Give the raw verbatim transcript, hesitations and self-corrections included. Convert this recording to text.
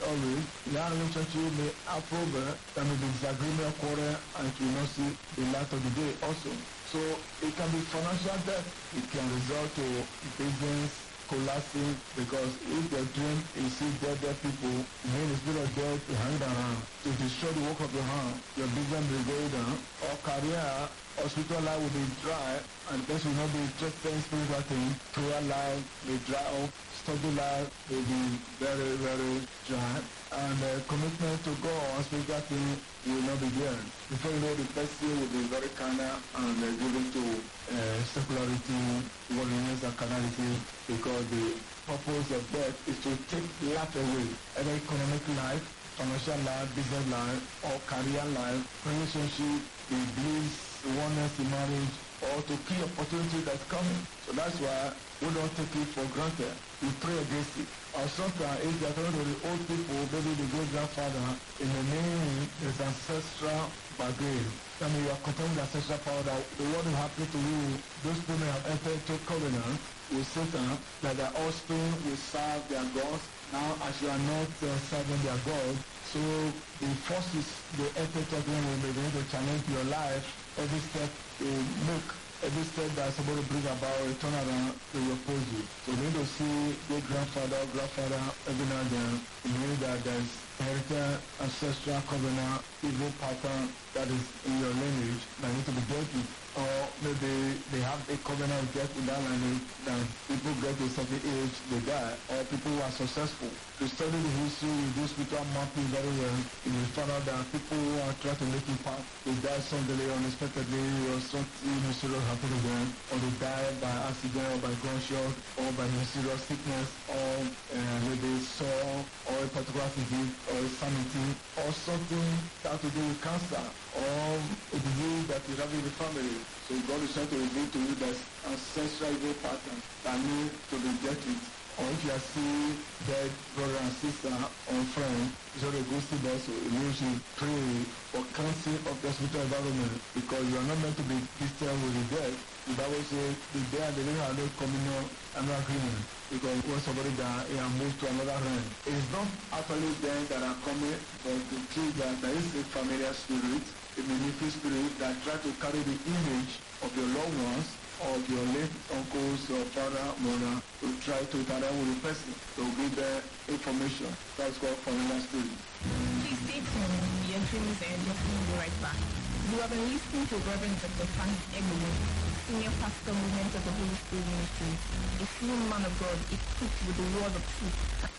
always, in our relationship may have problem, there may be disagreement, quarrel, and you will not see the light of the day also. So it can be financial debt. It can result to business collapsing, because if the dream is see dead dead people, then the spirit of death will hang around to destroy the work of your hand. Your business will go down, or career, hospital life will be dry, and this will not be interested in spiritual things. Prayer life will dry up, study life will be very, very dry, and uh, commitment to God and spiritual things will not be there. Before you know, the person will be very carnal and uh, given to uh, secularity, worldliness, and carnality, because the purpose of death is to take life away, either economic life, financial life, business life, or career life, relationship, the bliss, oneness in marriage, or to kill opportunity that's coming. So that's why we don't take it for granted. We pray against it. Or sometimes if they're talking to the old people, maybe the great grandfather, in the name is ancestral bargain. I mean, you are content with ancestral power that the what will happen to you, those people may have entered into covenant with Satan, that their offspring will serve their gods. Now, as you are not uh, serving their God, so the forces they enter into agreement will be able to challenge your life every step you make. Every step that's supposed to bring about a turnaround, they will oppose you. So we need to see great grandfather, grandfather, every now and then, you know that there's inherited ancestral covenant, evil pattern that is in your lineage that need to be dealt with. Or maybe they have a covenant of death in that lineage that people get to a certain age, they die, or people who are successful. To study the history, you do spiritual mapping very well, you will find out that people who are trying to make it pass, they die suddenly, unexpectedly, or something mysterious happen to them, or they die by accident, or by gunshot, or by mysterious sickness, or uh, maybe sore, or a particular disease, or insanity, or something that has to do with cancer, or a disease that is having in the family. So God is trying to reveal to you that ancestral evil pattern that need to be dealt with. Or if you are seeing dead brother and sister or friend, you should go see them. So you should pray for cleansing of the spiritual environment, because you are not meant to be Christian with the dead. The Bible says the dead and the living are no communion and no agreement, because when somebody dies, he has moved to another realm. It is not actually them that are coming, but the truth that there is a familiar spirit, a manipulative spirit that try to carry the image of your loved ones, of your late uncles or father, mother, to try to interact with the person, to give them information. That's called familiar spirit. Please stay tuned. Your dreams and your will be right back. You have been listening to Reverend Doctor Frank Egulu, Senior Pastor Movement of the Holy Spirit Ministry, a true man of God equipped with the word of truth to